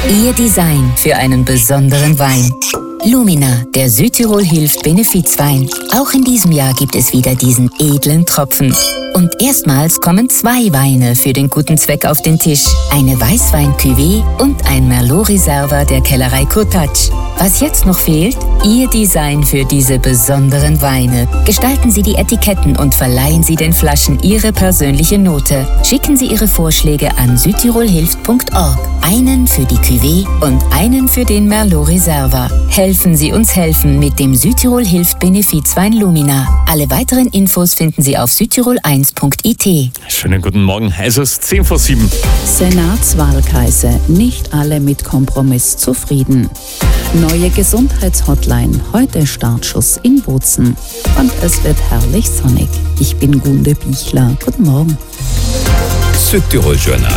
Ihr Design für einen besonderen Wein. Lumina, der Südtirol hilft Benefizwein. Auch in diesem Jahr gibt es wieder diesen edlen Tropfen. Und erstmals kommen 2 Weine für den guten Zweck auf den Tisch. Eine Weißwein-Cuvée und ein Merlot Reserva der Kellerei Kurtatsch. Was jetzt noch fehlt? Ihr Design für diese besonderen Weine. Gestalten Sie die Etiketten und verleihen Sie den Flaschen Ihre persönliche Note. Schicken Sie Ihre Vorschläge an südtirolhilft.org. Einen für die Cuvée und einen für den Merlot Reserva. Helfen Sie uns helfen mit dem Südtirol hilft Benefizwein Lumina. Alle weiteren Infos finden Sie auf südtirol1.it. Schönen guten Morgen, es ist 7:10. Senatswahlkreise, nicht alle mit Kompromiss zufrieden. Neue Gesundheitshotline, heute Startschuss in Bozen. Und es wird herrlich sonnig. Ich bin Gunde Bichler. Guten Morgen. Südtirol Journal.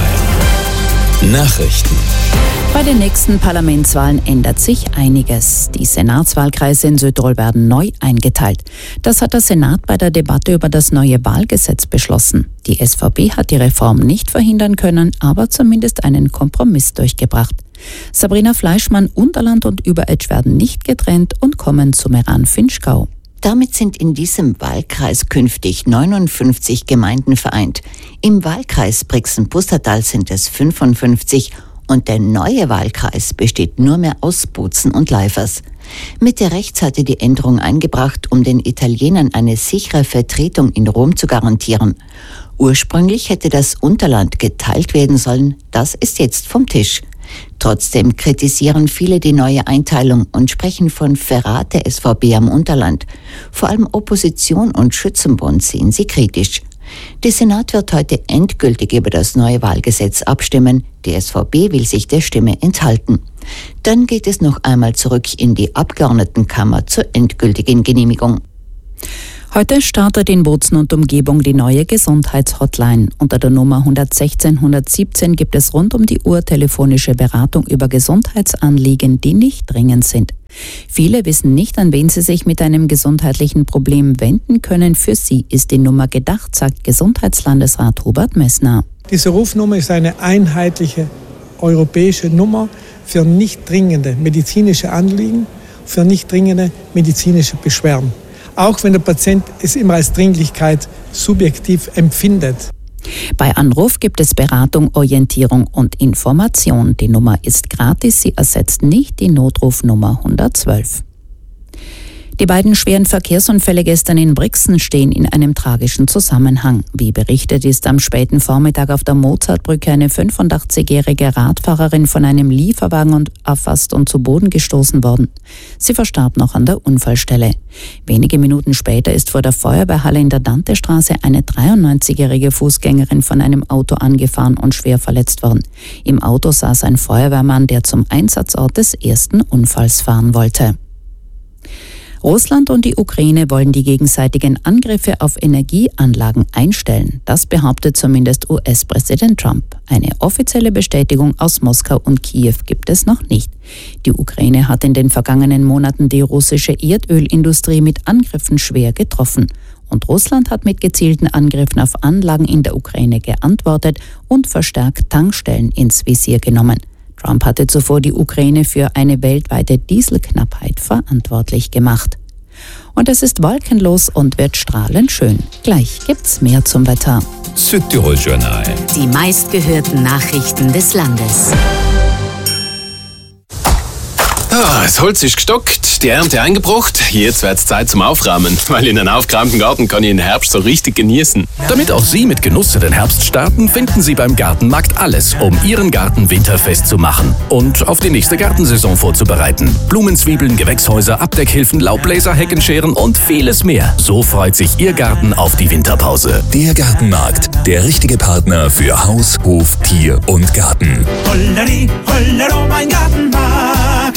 Nachrichten. Bei den nächsten Parlamentswahlen ändert sich einiges. Die Senatswahlkreise in Südtirol werden neu eingeteilt. Das hat der Senat bei der Debatte über das neue Wahlgesetz beschlossen. Die SVP hat die Reform nicht verhindern können, aber zumindest einen Kompromiss durchgebracht. Sabrina Fleischmann, Unterland und Überetsch werden nicht getrennt und kommen zu Meran-Finchgau. Damit sind in diesem Wahlkreis künftig 59 Gemeinden vereint. Im Wahlkreis Brixen-Pustertal sind es 55 und der neue Wahlkreis besteht nur mehr aus Bozen und Leifers. Mitte rechts hatte die Änderung eingebracht, um den Italienern eine sichere Vertretung in Rom zu garantieren. Ursprünglich hätte das Unterland geteilt werden sollen, das ist jetzt vom Tisch. Trotzdem kritisieren viele die neue Einteilung und sprechen von Verrat der SVP am Unterland. Vor allem Opposition und Schützenbund sehen sie kritisch. Der Senat wird heute endgültig über das neue Wahlgesetz abstimmen. Die SVP will sich der Stimme enthalten. Dann geht es noch einmal zurück in die Abgeordnetenkammer zur endgültigen Genehmigung. Heute startet in Bozen und Umgebung die neue Gesundheitshotline. Unter der Nummer 116 117 gibt es rund um die Uhr telefonische Beratung über Gesundheitsanliegen, die nicht dringend sind. Viele wissen nicht, an wen sie sich mit einem gesundheitlichen Problem wenden können. Für sie ist die Nummer gedacht, sagt Gesundheitslandesrat Hubert Messner. Diese Rufnummer ist eine einheitliche europäische Nummer für nicht dringende medizinische Anliegen, für nicht dringende medizinische Beschwerden. Auch wenn der Patient es immer als Dringlichkeit subjektiv empfindet. Bei Anruf gibt es Beratung, Orientierung und Information. Die Nummer ist gratis, sie ersetzt nicht die Notrufnummer 112. Die beiden schweren Verkehrsunfälle gestern in Brixen stehen in einem tragischen Zusammenhang. Wie berichtet ist am späten Vormittag auf der Mozartbrücke eine 85-jährige Radfahrerin von einem Lieferwagen erfasst und zu Boden gestoßen worden. Sie verstarb noch an der Unfallstelle. Wenige Minuten später ist vor der Feuerwehrhalle in der Dantestraße eine 93-jährige Fußgängerin von einem Auto angefahren und schwer verletzt worden. Im Auto saß ein Feuerwehrmann, der zum Einsatzort des ersten Unfalls fahren wollte. Russland und die Ukraine wollen die gegenseitigen Angriffe auf Energieanlagen einstellen. Das behauptet zumindest US-Präsident Trump. Eine offizielle Bestätigung aus Moskau und Kiew gibt es noch nicht. Die Ukraine hat in den vergangenen Monaten die russische Erdölindustrie mit Angriffen schwer getroffen. Und Russland hat mit gezielten Angriffen auf Anlagen in der Ukraine geantwortet und verstärkt Tankstellen ins Visier genommen. Trump hatte zuvor die Ukraine für eine weltweite Dieselknappheit verantwortlich gemacht. Und es ist wolkenlos und wird strahlend schön. Gleich gibt's mehr zum Wetter. Südtirol Journal. Die meistgehörten Nachrichten des Landes. Das Holz ist gestockt, die Ernte eingebracht. Jetzt wird's Zeit zum Aufräumen, weil in einem aufgeräumten Garten kann ich den Herbst so richtig genießen. Damit auch Sie mit Genuss in den Herbst starten, finden Sie beim Gartenmarkt alles, um Ihren Garten winterfest zu machen und auf die nächste Gartensaison vorzubereiten. Blumenzwiebeln, Gewächshäuser, Abdeckhilfen, Laubbläser, Heckenscheren und vieles mehr. So freut sich Ihr Garten auf die Winterpause. Der Gartenmarkt, der richtige Partner für Haus, Hof, Tier und Garten. Holleri, hollero, mein Gartenmarkt.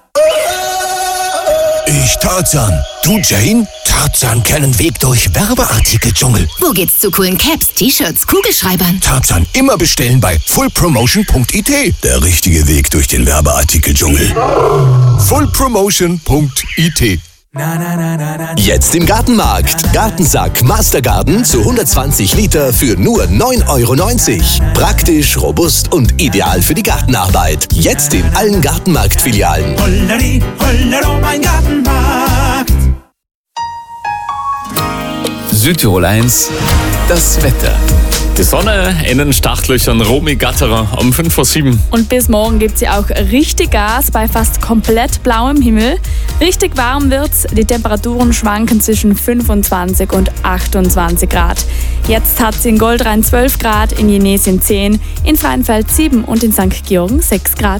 Ich Tarzan. Du Jane? Tarzan kennen Weg durch Werbeartikeldschungel. Wo geht's zu coolen Caps, T-Shirts, Kugelschreibern? Tarzan immer bestellen bei fullpromotion.it. Der richtige Weg durch den Werbeartikeldschungel. fullpromotion.it Jetzt im Gartenmarkt. Gartensack Mastergarden zu 120 Liter für nur 9,90 €. Praktisch, robust und ideal für die Gartenarbeit. Jetzt in allen Gartenmarkt-Filialen. Holleri, Hollero, mein Gartenmarkt. Südtirol 1, das Wetter. Die Sonne in den Startlöchern, Romy Gatterer um 7:05. Und bis morgen gibt sie auch richtig Gas bei fast komplett blauem Himmel. Richtig warm wird's. Die Temperaturen schwanken zwischen 25 und 28 Grad. Jetzt hat sie in Goldrhein 12 Grad, in Jenesien 10, in Freinfeld 7 und in St. Georgen 6 Grad.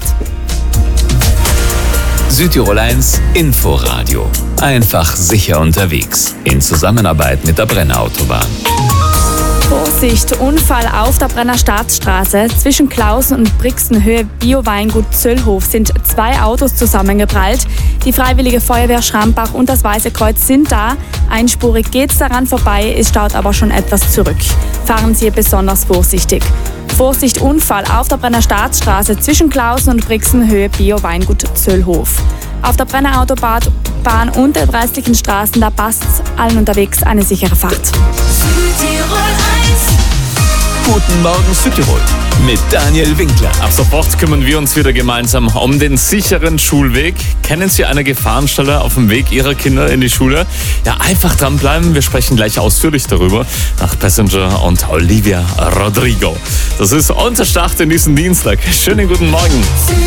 Südtirol 1 Inforadio. Einfach sicher unterwegs. In Zusammenarbeit mit der Brenner Autobahn. Vorsicht, Unfall auf der Brenner Staatsstraße. Zwischen Klausen und Brixen Höhe Bio-Weingut Zöllhof sind 2 Autos zusammengeprallt. Die Freiwillige Feuerwehr Schrambach und das Weiße Kreuz sind da. Einspurig geht's daran vorbei, es staut aber schon etwas zurück. Fahren Sie besonders vorsichtig. Vorsicht, Unfall auf der Brenner Staatsstraße zwischen Klausen und Brixen Höhe Bio-Weingut Zöllhof. Auf der Brenner Autobahn und den restlichen Straßen, da passt's allen unterwegs eine sichere Fahrt. Südtirol 1. Guten Morgen Südtirol mit Daniel Winkler. Ab sofort kümmern wir uns wieder gemeinsam um den sicheren Schulweg. Kennen Sie eine Gefahrenstelle auf dem Weg Ihrer Kinder in die Schule? Ja, einfach dranbleiben. Wir sprechen gleich ausführlich darüber nach Passenger und Olivia Rodrigo. Das ist unser Start in diesen Dienstag. Schönen guten Morgen.